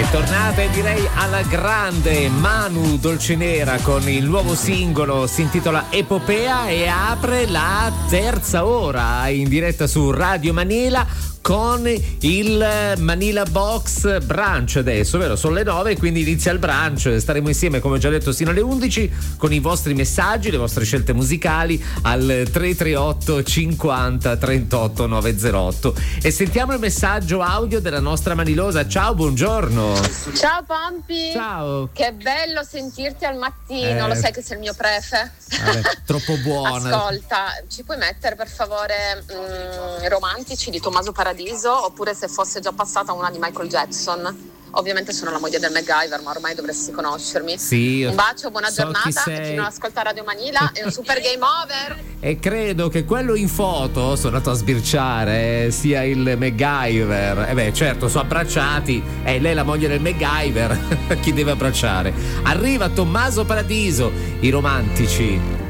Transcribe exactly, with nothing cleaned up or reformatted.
Bentornate, direi alla grande Manu Dolcenera con il nuovo singolo, si intitola Epopea e apre la terza ora in diretta su Radio Manila con il Manila Box Brunch adesso, vero? Sono le nove, quindi inizia il brunch. Staremo insieme, come ho già detto, sino alle undici con i vostri messaggi, le vostre scelte musicali al tre tre otto cinquanta trentotto novecentotto. E sentiamo il messaggio audio della nostra Manilosa. Ciao, buongiorno. Ciao Pompi. Ciao. Che bello sentirti al mattino, Eh. lo sai che sei il mio prefe? Vabbè, troppo buona. Ascolta, ci puoi mettere per favore mm, Romantici di Tommaso Paradiso, oppure se fosse già passata una di Michael Jackson? Ovviamente sono la moglie del MacGyver, ma ormai dovresti conoscermi. Sì, un bacio, buona so chi giornata, sei. e fino ad ascoltare Radio Manila e un super game over. E credo che quello in foto, sono andato a sbirciare, eh, sia il MacGyver. E eh beh, certo, sono abbracciati. E eh, lei è la moglie del MacGyver. Chi deve abbracciare? Arriva Tommaso Paradiso, i Romantici.